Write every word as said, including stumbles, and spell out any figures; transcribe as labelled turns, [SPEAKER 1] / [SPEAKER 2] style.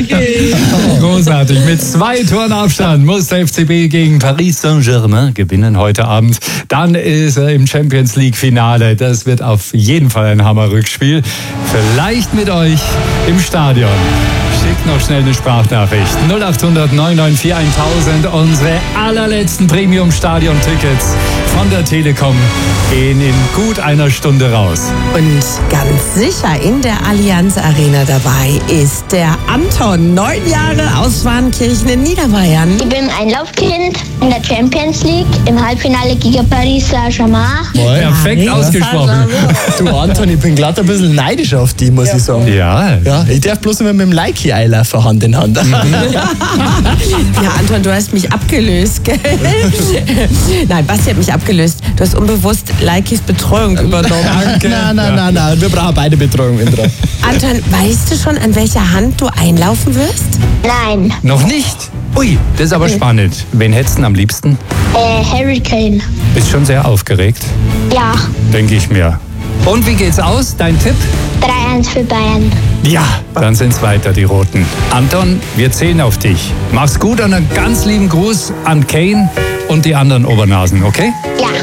[SPEAKER 1] Großartig. Mit zwei Toren Abstand muss der F C B gegen Paris Saint-Germain gewinnen heute Abend. Dann ist er im Champions League Finale. Das wird auf jeden Fall ein Hammer-Rückspiel. Vielleicht mit euch im Stadion. Schickt noch schnell eine Sprachnachricht. null acht hundert neun neun vier tausend. Unsere allerletzten Premium-Stadion-Tickets von der Telekom gehen in gut einer Stunde raus.
[SPEAKER 2] Und ganz sicher in der Allianz Arena dabei ist der Anton, neun Jahre aus Schwanenkirchen in Niederbayern.
[SPEAKER 3] Ich bin ein Laufkind in der Champions League im Halbfinale gegen Paris Saint-Germain.
[SPEAKER 1] Perfekt
[SPEAKER 2] Ja,
[SPEAKER 1] ausgesprochen.
[SPEAKER 4] Du Anton, ich bin glatt ein bisschen neidisch auf die, muss ich sagen.
[SPEAKER 1] Ja.
[SPEAKER 4] Ja, ich darf bloß immer mit dem Likey einlaufen, Hand in Hand.
[SPEAKER 2] Ja, Anton, du hast mich abgelöst, gell? Nein, Basti hat mich abgelöst. Du hast unbewusst Likys Betreuung übernommen.
[SPEAKER 4] Danke. Nein, nein, nein, nein, wir brauchen beide Betreuung, Indra.
[SPEAKER 2] Anton, weißt du schon, an welcher Hand du einlaufen wirst?
[SPEAKER 3] Nein,
[SPEAKER 1] Noch nicht? Ui, das ist aber spannend. Wen hättest du am liebsten?
[SPEAKER 3] äh, Harry Kane.
[SPEAKER 1] Bist schon sehr aufgeregt,
[SPEAKER 3] Ja,
[SPEAKER 1] denke ich mir. Und wie geht's aus? Dein Tipp?
[SPEAKER 3] drei eins für Bayern.
[SPEAKER 1] Ja, dann sind's weiter, die Roten. Anton, wir zählen auf dich. Mach's gut und einen ganz lieben Gruß an Kane und die anderen Obernasen, okay?
[SPEAKER 3] Ja.